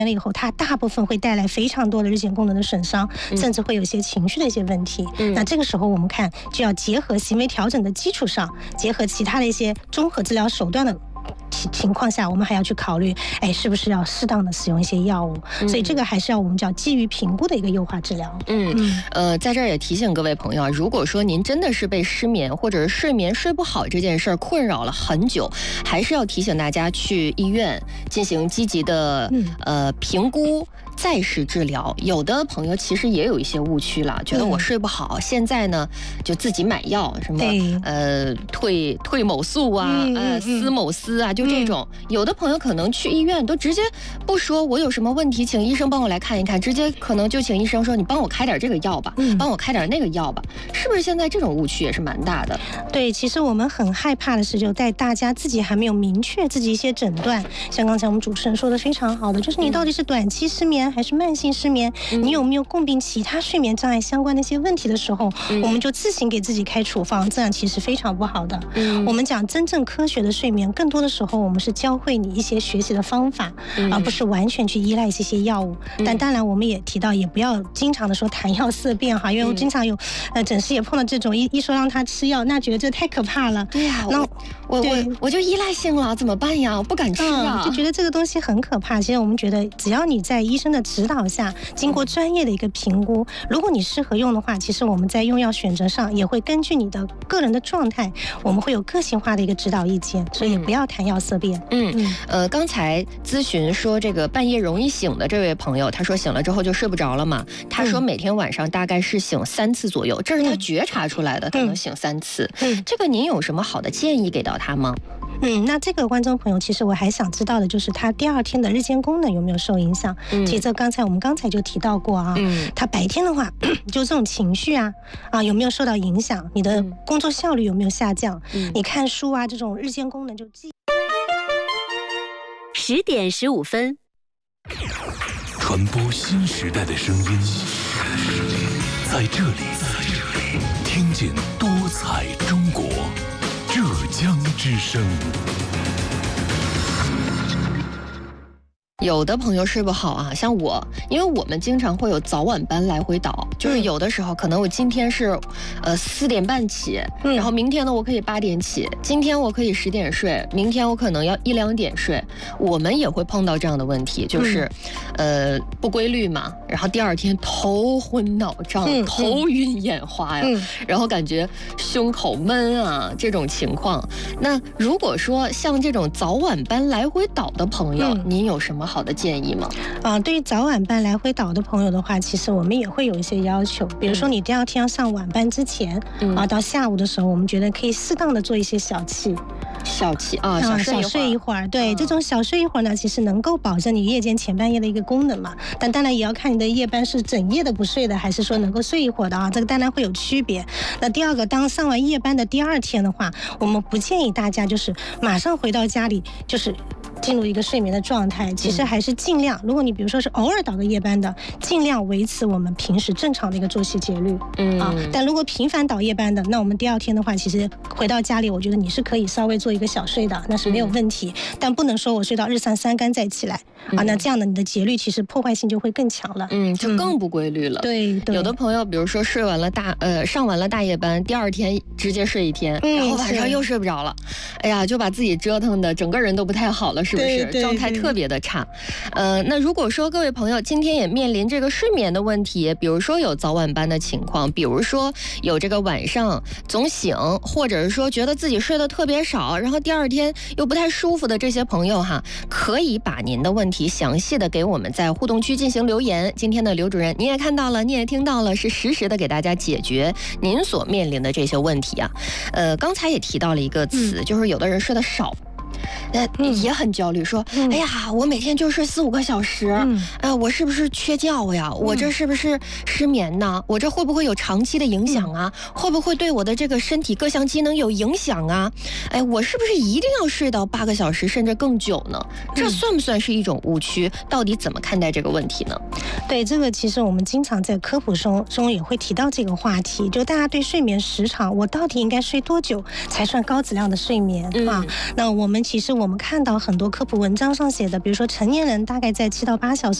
了以后，它大部分会带来非常多的日间功能的损伤，甚至会有一些情绪的一些问题。那这个时候我们看就要结合行为调整的基础上，结合其他的一些综合治疗手段的情况下，我们还要去考虑，是不是要适当的使用一些药物？所以这个还是要我们叫基于评估的一个优化治疗。 在这儿也提醒各位朋友啊，如果说您真的是被失眠或者是睡眠睡不好这件事儿困扰了很久，还是要提醒大家去医院进行积极的评估。再是治疗，有的朋友其实也有一些误区了，觉得我睡不好，现在呢就自己买药，什么退某素啊，司某司啊，就这种。有的朋友可能去医院都直接不说我有什么问题，请医生帮我来看一看，直接可能就请医生说你帮我开点这个药吧，帮我开点那个药吧，是不是？现在这种误区也是蛮大的。 对，其实我们很害怕的是，就在大家自己还没有明确自己一些诊断，像刚才我们主持人说的非常好的，就是你到底是短期失眠还是慢性失眠，你有没有共病其他睡眠障碍相关的一些问题的时候，我们就自行给自己开处方，这样其实非常不好的。我们讲真正科学的睡眠，更多的时候我们是教会你一些学习的方法，而不是完全去依赖这些药物。但当然我们也提到，也不要经常的说谈药色变哈，因为我经常有诊室也碰到这种一说让他吃药，那觉得这太可怕了。 对呀，我就依赖性了，怎么办呀？我不敢吃啊， 就觉得这个东西很可怕。其实我们觉得，只要你在医生的指导下，经过专业的一个评估，如果你适合用的话，其实我们在用药选择上也会根据你的个人的状态，我们会有个性化的一个指导意见，所以不要谈药色变。 刚才咨询说这个半夜容易醒的这位朋友，他说醒了之后就睡不着了嘛，他说每天晚上大概是醒3次左右，这是他觉察出来的，他能醒3次。这个您有什么好的建议给到他吗？ 那这个观众朋友，其实我还想知道的就是他第二天的日间功能有没有受影响。其实这我们刚才就提到过啊，他白天的话，就这种情绪啊有没有受到影响？你的工作效率有没有下降？你看书啊，这种日间功能就 10点15分， 传播新时代的声音，在这里听见多彩中国。浙江之声。 有的朋友睡不好啊，像我，因为我们经常会有早晚班来回倒，就是有的时候可能我今天是4点半起，然后明天呢我可以8点起，今天我可以10点睡，明天我可能要1、2点睡。我们也会碰到这样的问题，就是不规律嘛，然后第二天头昏脑胀、头晕眼花呀，然后感觉胸口闷啊这种情况。那如果说像这种早晚班来回倒的朋友，您有什么好的建议吗？ 对于早晚班来回倒的朋友的话，其实我们也会有一些要求，比如说你第二天要上晚班之前，到下午的时候，我们觉得可以适当的做一些小憩啊，小睡一会儿。对，这种小睡一会儿呢，其实能够保证你夜间前半夜的一个功能嘛。但当然也要看你的夜班是整夜的不睡的，还是说能够睡一会儿的啊，这个当然会有区别。那第二个，当上完夜班的第二天的话，我们不建议大家就是马上回到家里就是进入一个睡眠的状态，其实还是尽量，如果你比如说是偶尔倒个夜班的，尽量维持我们平时正常的一个作息节律。但如果频繁倒夜班的，那我们第二天的话，其实回到家里，我觉得你是可以稍微做一个小睡的，那是没有问题。但不能说我睡到日上3竿再起来那这样的你的节律其实破坏性就会更强了。 就更不规律了。 对， 有的朋友比如说上完了大夜班，第二天直接睡1天，然后晚上又睡不着了，哎呀，就把自己折腾的整个人都不太好了，是不是？状态特别的差。那如果说各位朋友今天也面临这个睡眠的问题，比如说有早晚班的情况，比如说有这个晚上总醒，或者是说觉得自己睡得特别少，然后第二天又不太舒服的这些朋友哈，可以把您的问题详细的给我们在互动区进行留言。今天的刘主任你也看到了，你也听到了，是实时的给大家解决您所面临的这些问题啊。刚才也提到了一个词，就是有的人睡得少，也很焦虑，说哎呀，我每天就睡4、5个小时，我是不是缺觉呀？我这是不是失眠呢？我这会不会有长期的影响啊？会不会对我的这个身体各项机能有影响啊？我是不是一定要睡到8个小时甚至更久呢？这算不算是一种误区？到底怎么看待这个问题呢？ 对，这个其实我们经常在科普中也会提到这个话题，就大家对睡眠时长，我到底应该睡多久才算高质量的睡眠啊？那我们其其实我们看到很多科普文章上写的，比如说成年人大概在7到8小时